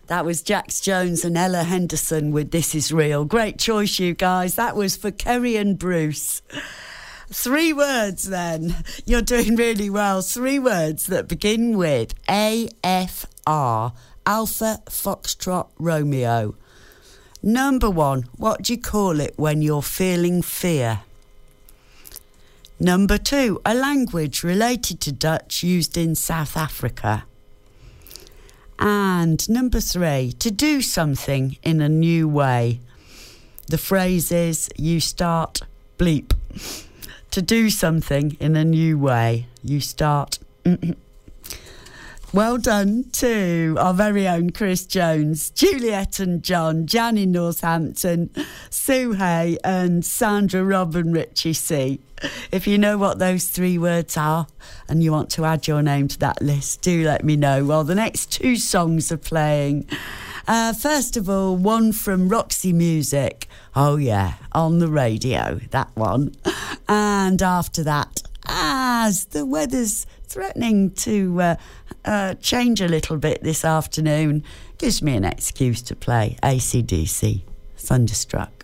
That was Jax Jones and Ella Henderson with This Is Real. Great choice, you guys. That was for Kerry and Bruce. 3 words then. You're doing really well. 3 words that begin with AFR. Alpha Foxtrot Romeo. Number 1, what do you call it when you're feeling fear? Number 2, a language related to Dutch used in South Africa. And number 3, to do something in a new way. The phrase is, you start bleep. To do something in a new way. You start. Well done to our very own Chris Jones, Juliet and John, Jan in Northampton, Sue Hay and Sandra, Rob and Richie C. If you know what those 3 words are and you want to add your name to that list, do let me know. Well, the next 2 songs are playing. First of all, one from Roxy Music. Oh, yeah, on the radio, that one. And after that, as the weather's threatening to change a little bit this afternoon, gives me an excuse to play AC/DC, Thunderstruck.